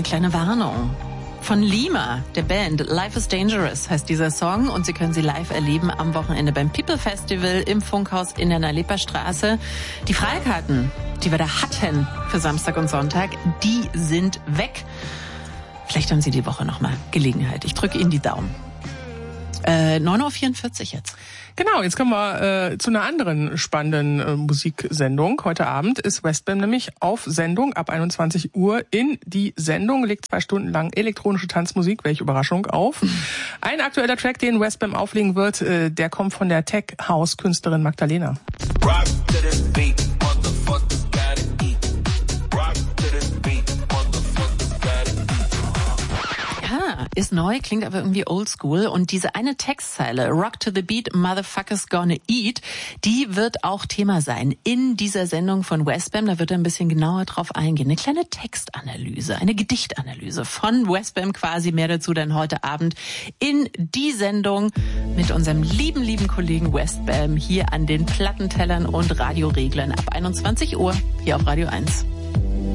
eine kleine Warnung. Von Lima, der Band. Life is Dangerous heißt dieser Song und Sie können sie live erleben am Wochenende beim People Festival im Funkhaus in der Nalepa-Straße. Die Freikarten, die wir da hatten für Samstag und Sonntag, die sind weg. Vielleicht haben Sie die Woche nochmal Gelegenheit. Ich drücke Ihnen die Daumen. 9:44 Uhr jetzt. Genau, jetzt kommen wir zu einer anderen spannenden Musiksendung. Heute Abend ist Westbam nämlich auf Sendung ab 21 Uhr in die Sendung, legt 2 Stunden lang elektronische Tanzmusik, welche Überraschung, auf. Ein aktueller Track, den Westbam auflegen wird, der kommt von der Tech-House-Künstlerin Magdalena. Rock to the beat, motherfuckers gotta eat. Rock to the beat, motherfuckers gotta eat. Ja, ist neu, klingt aber irgendwie oldschool. Und diese eine Textzeile, Rock to the Beat, Motherfuckers Gonna Eat, die wird auch Thema sein in dieser Sendung von Westbam. Da wird er ein bisschen genauer drauf eingehen. Eine kleine Textanalyse, eine Gedichtanalyse von Westbam quasi. Mehr dazu dann heute Abend in die Sendung mit unserem lieben Kollegen Westbam hier an den Plattentellern und Radioreglern ab 21 Uhr hier auf Radio 1.